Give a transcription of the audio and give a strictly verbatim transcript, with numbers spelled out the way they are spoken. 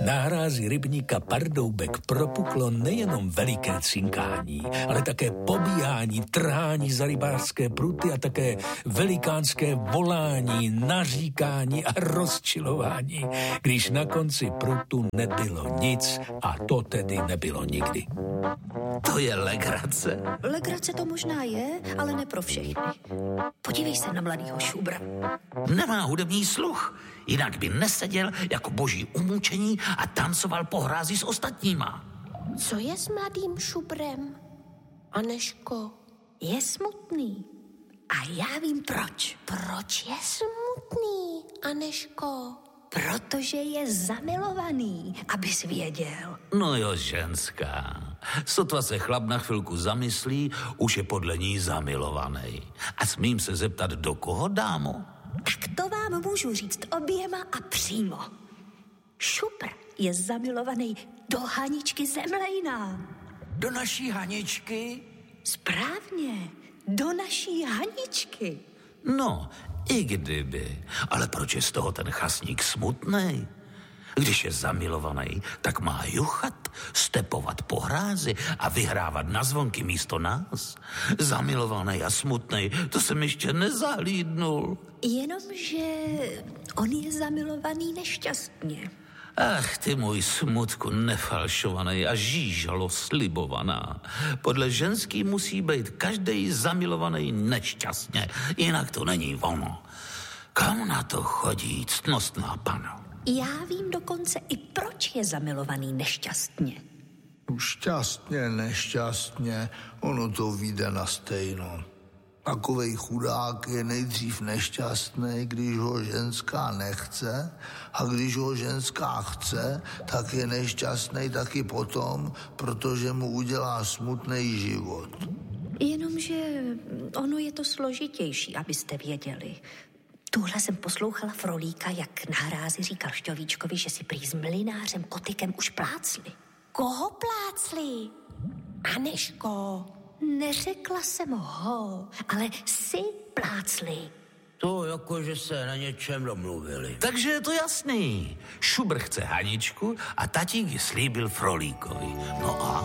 Nahrázi rybníka Pardoubek propuklo nejenom veliké cinkání, ale také pobíhání, trhání za rybářské pruty a také velikánské volání, naříkání a rozčilování, když na konci prutu nebylo nic a to tedy nebylo nikdy. To je legrace. Legrace to možná je, ale ne pro všechny. Podívej se na mladýho Šubra. Nemá hudební sluch, jinak by neseděl jako boží umučení a tancoval po hrázi s ostatníma. Co je s mladým Šubrem, Anežko? Je smutný. A já vím proč. Proč je smutný, Anežko? Protože je zamilovaný, abys věděl. No jo, ženská. Sotva se chlap na chvilku zamyslí, už je podle ní zamilovaný. A smím se zeptat, do koho, dámo? Tak to vám můžu říct oběma a přímo. Šupr je zamilovaný do Haničky Zemlejná. Do naší Haničky? Správně, do naší Haničky. No, i kdyby. Ale proč je z toho ten chasník smutnej? Když je zamilovaný, tak má juchat, stepovat po hrázi a vyhrávat na zvonky místo nás. Zamilovaný a smutnej, to jsem ještě nezahlídnul. Jenomže on je zamilovaný nešťastně. Ach, ty můj smutku nefalšovaný a žížalo slibovaná. Podle ženský musí být každej zamilovaný nešťastně, jinak to není ono. Kam na to chodí, ctnostná pana? Já vím dokonce i proč je zamilovaný nešťastně. Šťastně, nešťastně, ono to vyjde na stejno. Takovej chudák je nejdřív nešťastný, když ho ženská nechce, a když ho ženská chce, tak je nešťastný taky potom, protože mu udělá smutný život. Jenomže ono je to složitější, abyste věděli. Tuhle jsem poslouchala Frolíka, jak na hrázi říkal Šťovíčkovi, že si prý s mlynářem Kotykem už plácli. Koho plácli? Anežko. Neřekla jsem ho, ale si plácli. To jako, že se na něčem domluvili. Takže je to jasný. Šubr chce Haničku a tatík ji slíbil Frolíkovi. No a